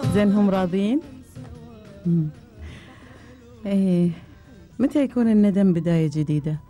زين هم راضيين؟ ايه. متى يكون الندم بداية جديدة؟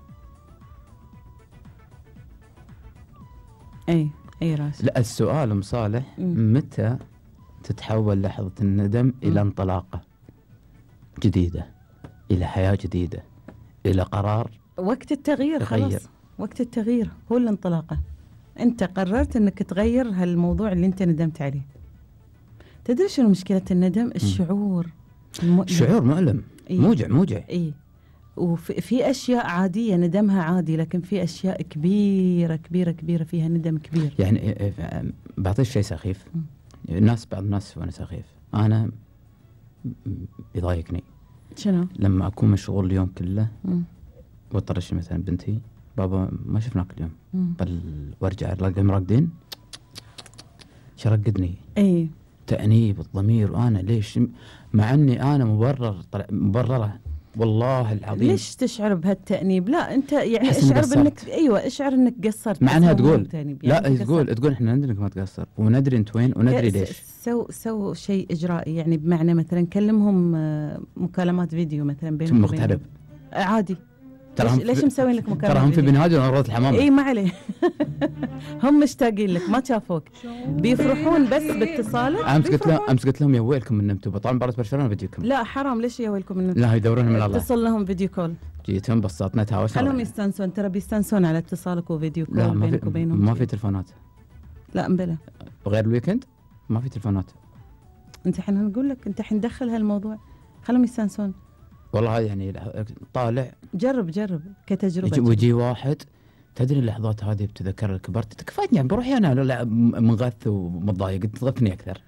اي راشد. لا، السؤال ام صالح متى تتحول لحظة الندم إلى انطلاقة جديدة، إلى حياة جديدة، إلى قرار؟ وقت التغيير خلاص، وقت التغيير هو الانطلاقة. أنت قررت أنك تغير هالموضوع اللي أنت ندمت عليه. تدري شنو مشكلة الندم؟ الشعور المؤلم. شعور مؤلم. إيه؟ موجع. إيه. وفي أشياء عادية ندمها عادي، لكن في أشياء كبيرة فيها ندم كبير. يعني بعطيك شيء سخيف. بعض الناس وأنا سخيف، أنا يضايقني شنو؟ لما أكون مشغول اليوم كله واضطر مثلا بنتي بابا ما شفناك اليوم، بل وارجع الاقيهم راقدين شرقدني. اي تأنيب الضمير. وانا ليش مع اني انا مبرره والله العظيم. ليش تشعر بهالتأنيب؟ لا انت يعني اشعر بانك اشعر انك قصرت. مع انها تقول يعني لا، تقول احنا ندري انك ما تقصر وندري انت وين وندري ليش. سو شيء اجرائي، يعني بمعنى مثلا كلمهم مكالمات فيديو مثلا بينك وبينهم مغترب عادي. ليش مسوين لك مكالمة؟ ترى هم في بنادي ونروض الحمام. اي ما عليه. هم مشتاقين لك، ما شافوك بيفرحون بس باتصالك. امس قلت لهم يا ويلكم من نمتوا بطال مباراة برشلونة بجيكم. لا حرام، ليش يا ويلكم من نمتوا؟ لا يدورون من الله. اتصل لهم فيديو كول. جيتهم بسطنا تهاوشنا. خلهم يستانسون، ترى بيستانسون على اتصالك وفيديو كول بينك وبينهم. ما في تلفونات. لا مبلا غير الويكند ما في تلفونات. انت حين نقول لك انت حين دخل هالموضوع، خلهم يستانسون. والله يعني طالع جرب كتجربة. ويجي واحد، تدري اللحظات هذه بتذكر كبرت تكفيتني بروحي انا منغث ومتضايق، تغثني اكثر.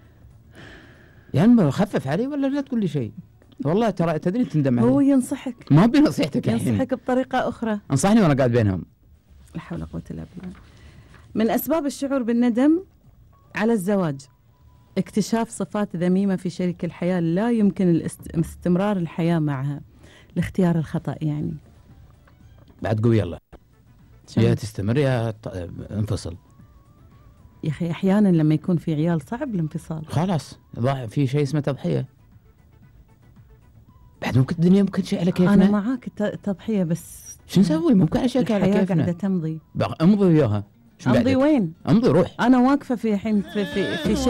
يعني خفف علي ولا لا تقول لي شيء. والله ترى تدري تندم علي. هو ينصحك، ما بنصيحتك، ينصحك بطريقة أخرى. انصحني وانا قاعد بينهم. لا حول ولا قوة إلا بالله. من أسباب الشعور بالندم على الزواج اكتشاف صفات ذميمة في شريك الحياة لا يمكن استمرار الحياة معها، الاختيار الخطأ. يعني بعد قوي يلا يا تستمر يا انفصل. يا أخي أحيانا لما يكون في عيال صعب الانفصال. خلاص في شيء اسمه تضحية. بعد ممكن الدنيا ممكن شيء على كيفنا. أنا معاك تضحية، بس شو نسوي؟ ممكن أشياء على كيفنا. قاعدة تمضي. امضي وياها. امضي وين؟ امضي روح. أنا واقفة في حين في شيء